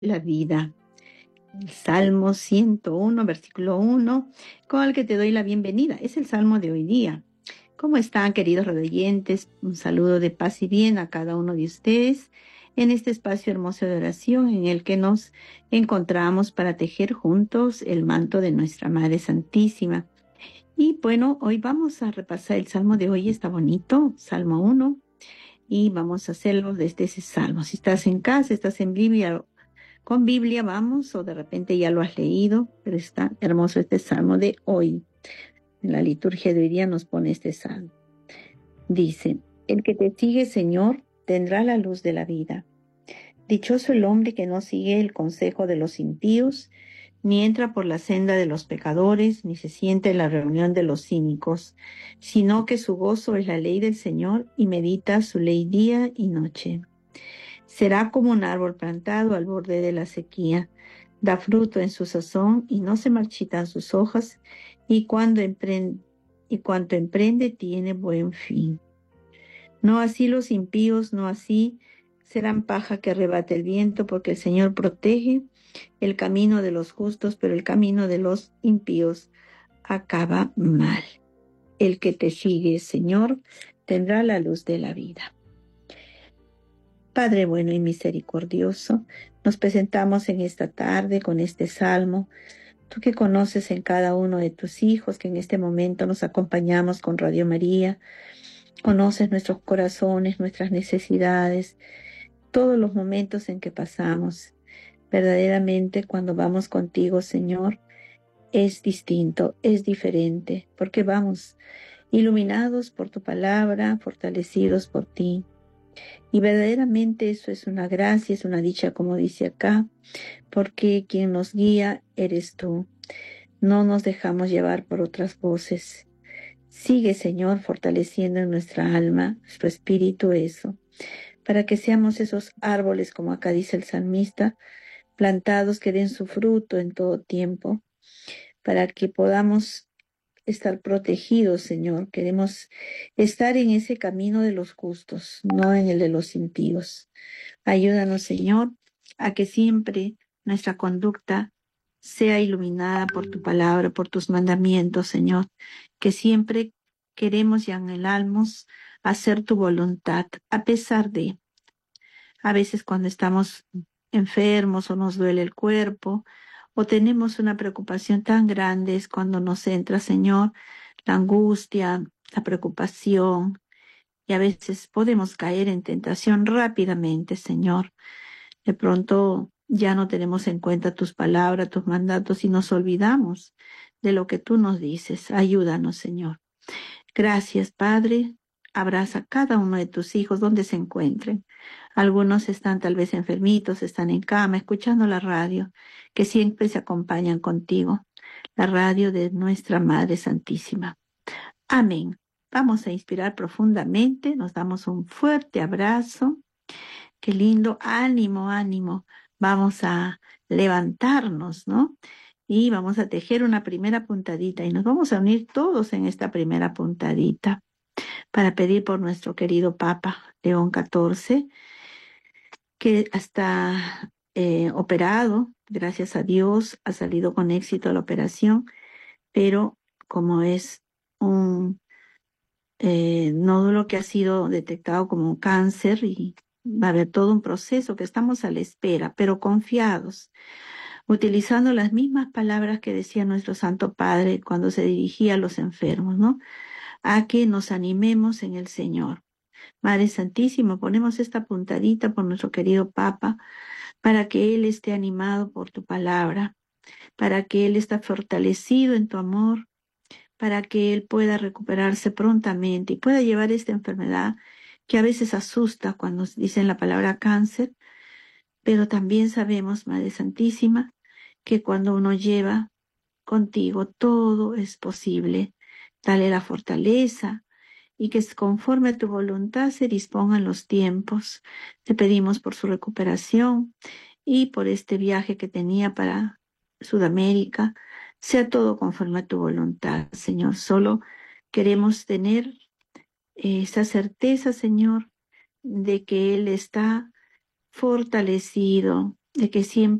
la vida. El Salmo 101, versículo 1, con el que te doy la bienvenida. Es el Salmo de hoy día. ¿Cómo están, queridos radioyentes? Un saludo de paz y bien a cada uno de ustedes en este espacio hermoso de oración en el que nos encontramos para tejer juntos el manto de nuestra Madre Santísima. Y bueno, hoy vamos a repasar el Salmo de hoy. Está bonito, Salmo 1, y vamos a hacerlo desde ese Salmo. Si estás en casa, estás en Biblia, con Biblia vamos, o de repente ya lo has leído, pero está hermoso este Salmo de hoy. En la liturgia de hoy día nos pone este Salmo. Dice: el que te sigue, Señor, tendrá la luz de la vida. Dichoso el hombre que no sigue el consejo de los impíos, ni entra por la senda de los pecadores, ni se sienta en la reunión de los cínicos, sino que su gozo es la ley del Señor y medita su ley día y noche. Será como un árbol plantado al borde de la sequía, da fruto en su sazón y no se marchitan sus hojas, y cuanto emprende tiene buen fin. No así los impíos, no así serán paja que arrebate el viento, porque el Señor protege el camino de los justos, pero el camino de los impíos acaba mal. El que te sigue, Señor, tendrá la luz de la vida. Padre bueno y misericordioso, nos presentamos en esta tarde con este salmo. Tú que conoces en cada uno de tus hijos, que en este momento nos acompañamos con Radio María, conoces nuestros corazones, nuestras necesidades, todos los momentos en que pasamos. Verdaderamente, cuando vamos contigo, Señor, es distinto, es diferente, porque vamos iluminados por tu palabra, fortalecidos por ti. Y verdaderamente eso es una gracia, es una dicha, como dice acá, porque quien nos guía eres tú. No nos dejamos llevar por otras voces. Sigue, Señor, fortaleciendo en nuestra alma, nuestro espíritu, eso, para que seamos esos árboles, como acá dice el salmista, plantados que den su fruto en todo tiempo, para que podamos estar protegidos, Señor. Queremos estar en ese camino de los justos, no en el de los impíos. Ayúdanos, Señor, a que siempre nuestra conducta sea iluminada por tu palabra, por tus mandamientos, Señor, que siempre queremos y anhelamos hacer tu voluntad, a pesar de, a veces cuando estamos enfermos o nos duele el cuerpo, o tenemos una preocupación tan grande, es cuando nos entra, Señor, la angustia, la preocupación, y a veces podemos caer en tentación rápidamente, Señor. De pronto ya no tenemos en cuenta tus palabras, tus mandatos, y nos olvidamos de lo que tú nos dices. Ayúdanos, Señor. Gracias, Padre. Abraza a cada uno de tus hijos donde se encuentren. Algunos están tal vez enfermitos, están en cama, escuchando la radio, que siempre se acompañan contigo, la radio de nuestra Madre Santísima. Amén. Vamos a inspirar profundamente, nos damos un fuerte abrazo. Qué lindo, ánimo, ánimo. Vamos a levantarnos, ¿no? Y vamos a tejer una primera puntadita y nos vamos a unir todos en esta primera puntadita para pedir por nuestro querido Papa León XIV, que está operado, gracias a Dios, ha salido con éxito la operación, pero como es un nódulo que ha sido detectado como un cáncer, y va a haber todo un proceso que estamos a la espera, pero confiados, utilizando las mismas palabras que decía nuestro Santo Padre cuando se dirigía a los enfermos, ¿no? A que nos animemos en el Señor. Madre Santísima, ponemos esta puntadita por nuestro querido Papa, para que Él esté animado por tu palabra, para que Él esté fortalecido en tu amor, para que Él pueda recuperarse prontamente y pueda llevar esta enfermedad que a veces asusta cuando dicen la palabra cáncer, pero también sabemos, Madre Santísima, que cuando uno lleva contigo todo es posible. Dale la fortaleza y que conforme a tu voluntad se dispongan los tiempos. Te pedimos por su recuperación y por este viaje que tenía para Sudamérica. Sea todo conforme a tu voluntad, Señor. Solo queremos tener esa certeza, Señor, de que Él está fortalecido, de que siempre